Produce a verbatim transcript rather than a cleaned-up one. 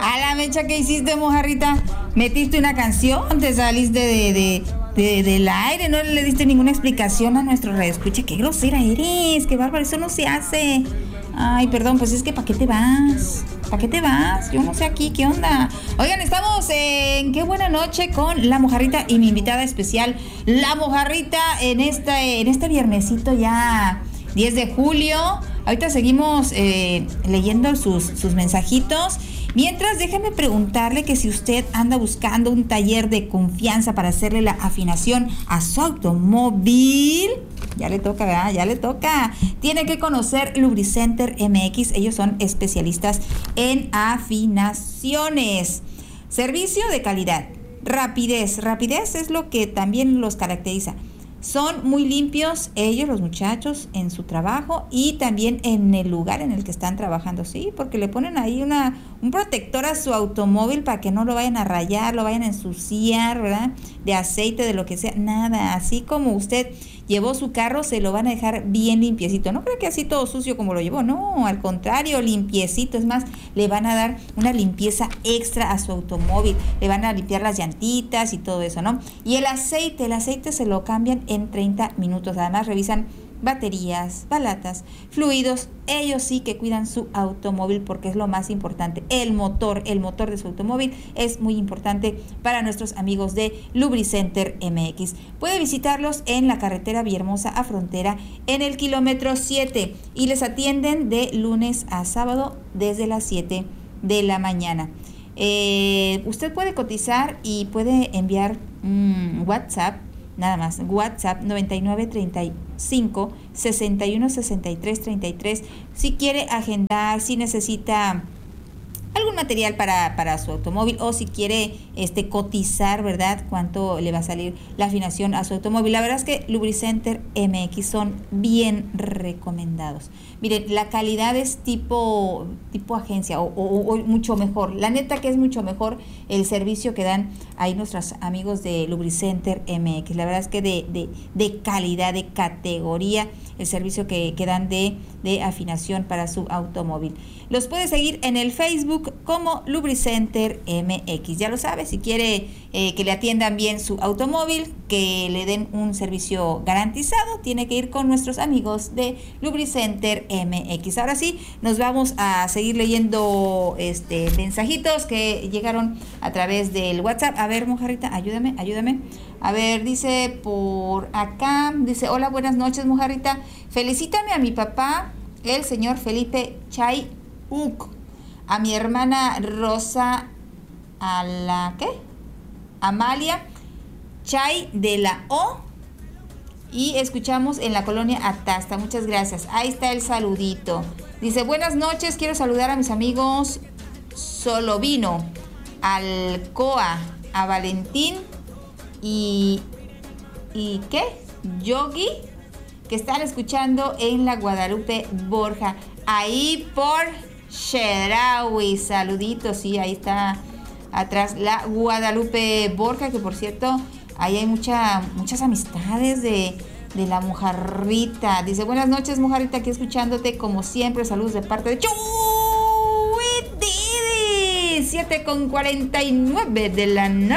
A la mecha, ¿qué hiciste, mojarrita? ¿Metiste una canción? ¿Te saliste de, de, de, del aire? ¿No le diste ninguna explicación a nuestro radioescucha? ¡Qué grosera eres! ¡Qué bárbaro! Eso no se hace. Ay, perdón, pues es que ¿para qué te vas? ¿Para qué te vas? Yo no sé aquí, ¿qué onda? Oigan, estamos en Qué Buena Noche con la mojarrita y mi invitada especial, la mojarrita, en este, en este viernesito ya diez de julio. Ahorita seguimos eh, leyendo sus, sus mensajitos. Mientras, déjeme preguntarle que si usted anda buscando un taller de confianza para hacerle la afinación a su automóvil, ya le toca, ¿verdad? Ya le toca. Tiene que conocer Lubricenter M X. Ellos son especialistas en afinaciones. Servicio de calidad. Rapidez. Rapidez es lo que también los caracteriza. Son muy limpios ellos, los muchachos, en su trabajo y también en el lugar en el que están trabajando, sí, porque le ponen ahí una, un protector a su automóvil para que no lo vayan a rayar, lo vayan a ensuciar, ¿verdad? De aceite, de lo que sea, nada. Así como usted llevó su carro, se lo van a dejar bien limpiecito. No creo que así todo sucio como lo llevó, no, al contrario, limpiecito. Es más, le van a dar una limpieza extra a su automóvil, le van a limpiar las llantitas y todo eso, ¿no? Y el aceite, el aceite se lo cambian en treinta minutos. Además, revisan baterías, balatas, fluidos. Ellos sí que cuidan su automóvil porque es lo más importante. El motor, el motor de su automóvil es muy importante para nuestros amigos de Lubricenter M X. Puede visitarlos en la carretera Villahermosa a Frontera en el kilómetro siete y les atienden de lunes a sábado desde las siete de la mañana. Eh, usted puede cotizar y puede enviar un WhatsApp. Nada más, WhatsApp noventa y nueve treinta y cinco sesenta y uno sesenta y tres treinta y tres. Si quiere agendar, si necesita algún material para, para su automóvil o si quiere este cotizar, ¿verdad? Cuánto le va a salir la afinación a su automóvil. La verdad es que Lubricenter M X son bien recomendados. Miren, la calidad es tipo, tipo agencia o, o, o mucho mejor. La neta que es mucho mejor el servicio que dan ahí nuestros amigos de Lubricenter M X. La verdad es que de, de, de calidad, de categoría, el servicio que, que dan de, de afinación para su automóvil. Los puede seguir en el Facebook como Lubricenter M X. Ya lo sabe, si quiere eh, que le atiendan bien su automóvil, que le den un servicio garantizado, tiene que ir con nuestros amigos de Lubricenter M X. Ahora sí, nos vamos a seguir leyendo este mensajitos que llegaron a través del WhatsApp. A ver, mojarrita, ayúdame, ayúdame. A ver, dice por acá, dice, hola, buenas noches, mojarrita. Felicítame a mi papá, el señor Felipe Chay Uc, a mi hermana Rosa, a la, ¿qué? Amalia Chay de la O, y escuchamos en la colonia Atasta. Muchas gracias. Ahí está el saludito. Dice, buenas noches, quiero saludar a mis amigos Solovino, Alcoa, a Valentín y, ¿y qué? Yogi, que están escuchando en la Guadalupe Borja, ahí por Chedraui. Saluditos, sí, ahí está atrás la Guadalupe Borja, que por cierto, ahí hay mucha, muchas amistades de, de la mojarrita. Dice, buenas noches, mojarrita, aquí escuchándote como siempre. Saludos de parte de Chuy Didi, siete con cuarenta y nueve de la noche.